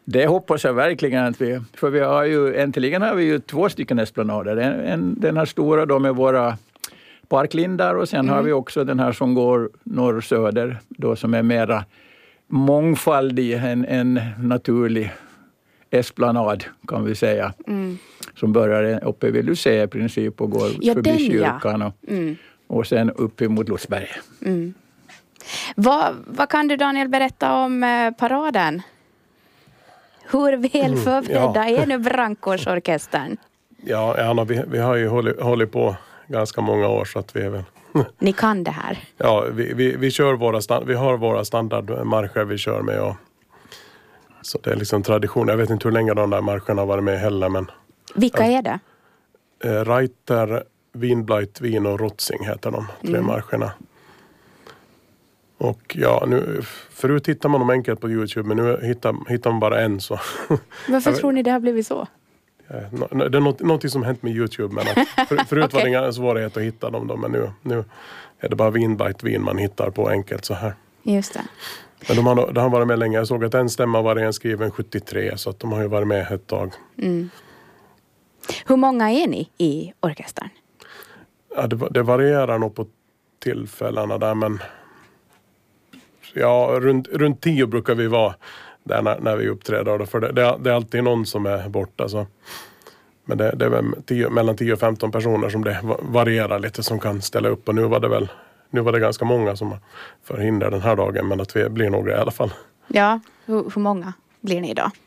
Det hoppas jag verkligen att vi... För vi har ju, äntligen har vi ju 2 stycken esplanader. Den här stora då med våra parklindar och sen har vi också den här som går norr-söder då som är mera mångfaldig, en naturlig esplanad kan vi säga. Som börjar uppe vid Lucia i princip och går förbi kyrkan och sen upp emot Lotsberg. Vad kan du, Daniel, berätta om paraden? Hur väl förberedda är nu Brandkårsorkestern? Ja, Anna, vi har ju hållit på ganska många år så att vi är väl... Ni kan det här? Ja, vi kör vi har våra standardmarscher vi kör med. Och, så det är liksom tradition. Jag vet inte hur länge de där marscherna har varit med heller. Men, vilka är det? Reiter, Wienbleit, Wien och Rotzing heter de 3 marscherna. Och ja, nu, förut hittar man dem enkelt på YouTube, men nu hittar man bara en. Så. Varför tror ni det har blivit så? Det är något som hänt med YouTube. Men förut var det inga svårighet att hitta dem då, men nu är det bara Wienbleit, Wien man hittar på enkelt så här. Just det. Men de har varit med länge. Jag såg att en stämma var en skriven 73, så att de har ju varit med ett tag. Hur många är ni i orkestern? Ja, det varierar nog på tillfällena där, men ja, runt 10 brukar vi vara där när vi uppträder. För det är alltid någon som är borta. Så. Men det är väl mellan 10 och 15 personer som det varierar lite som kan ställa upp. Och nu var det ganska många som förhindrar den här dagen, men att vi blir några i alla fall. Ja, hur många blir ni idag?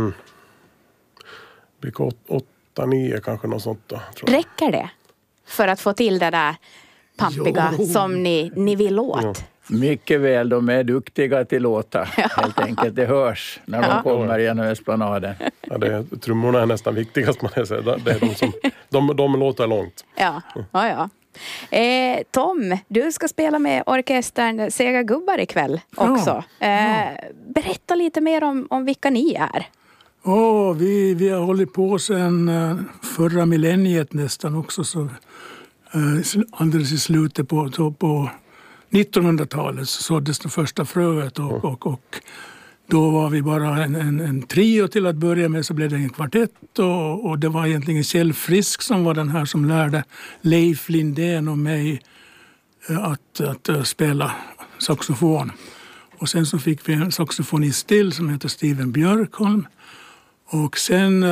Det blir 8-9 kanske något sånt då. Tror jag. Räcker det för att få till det där pampiga som ni vill åt? Ja. Mycket väl, de är duktiga till låta helt enkelt. Det hörs när de kommer genom esplanaden. Ja, trummorna är nästan viktigast man säger. Det är de låter långt. Ja. Tom, du ska spela med orkestern Sega Gubbar ikväll också. Berätta lite mer om vilka ni är. Vi har hållit på sedan förra millenniet nästan också. Så, alldeles i slutet på 1900-talet så såddes det första fröet och då var vi bara en trio till att börja med, så blev det en kvartett och det var egentligen Kjell Frisk som var den här som lärde Leif Lindén och mig att spela saxofon. Och sen så fick vi en saxofonist till som heter Steven Björkholm och sen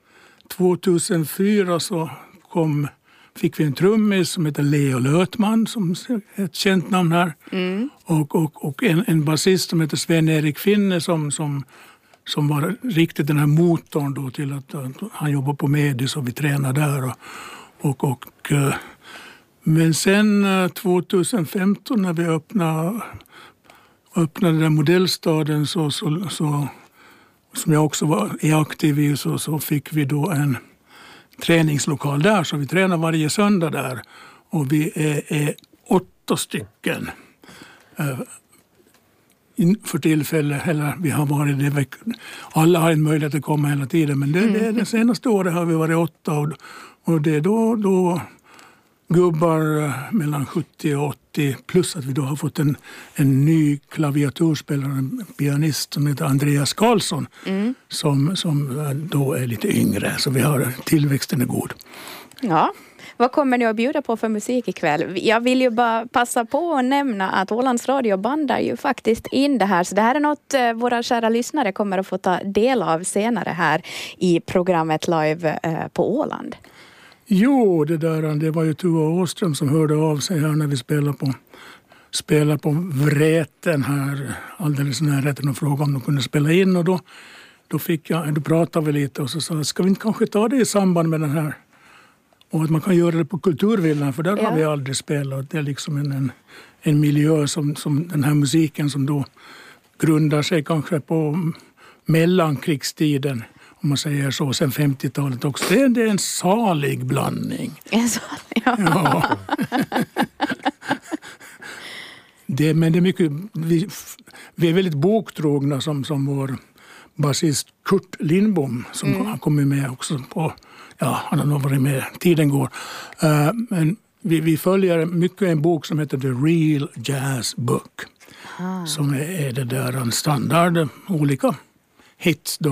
2004 så fick vi en trummis som heter Leo Lötman som är ett känt namn här. Och en basist som heter Sven-Erik Finne som var riktigt den här motorn då till att han jobbar på Medis och vi tränar där. Men sen 2015 när vi öppnade den modellstaden så som jag också är aktiv i så fick vi då en träningslokal där, så vi tränar varje söndag där och vi är 8 stycken för tillfälle, eller vi har varit det, alla har en möjlighet att komma hela tiden, men det senaste året har vi varit 8 och det är då gubbar mellan 70 och 80 plus att vi då har fått en ny klaviaturspelare, en pianist som heter Andreas Karlsson som då är lite yngre, så tillväxten är god. Ja, vad kommer ni att bjuda på för musik ikväll? Jag vill ju bara passa på att nämna att Ålands Radio bandar ju faktiskt in det här, så det här är något våra kära lyssnare kommer att få ta del av senare här i programmet live på Åland. Jo, det var ju Tua Åström som hörde av sig här när vi spelade på Vreten här alldeles närheten och frågade om de kunde spela in, och då pratade vi lite och så sa ska vi inte kanske ta det i samband med den här och att man kan göra det på Kulturvillan, för där har vi aldrig spelat. Det är liksom en miljö som den här musiken som då grundar sig kanske på mellankrigstiden, om man säger så, sen 50-talet också. Det är en salig blandning. Ja. Men det är mycket, vi är väldigt boktrogna som vår basist Kurt Lindbom som har kommit med också på, han har nog varit med, tiden går. Men vi följer mycket en bok som heter The Real Jazz Book. Som är det där en standard, olika hits då